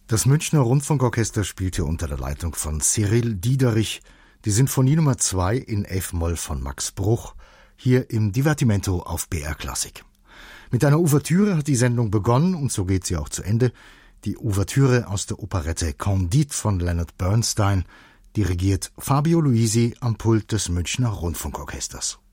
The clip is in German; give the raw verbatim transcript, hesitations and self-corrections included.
Das Münchner Rundfunkorchester spielte unter der Leitung von Cyril Diederich die Sinfonie Nummer zwei in F-Moll von Max Bruch, hier im Divertimento auf B R Klassik. Mit einer Ouvertüre hat die Sendung begonnen und so geht sie auch zu Ende. Die Ouvertüre aus der Operette Candide von Leonard Bernstein, dirigiert Fabio Luisi am Pult des Münchner Rundfunkorchesters.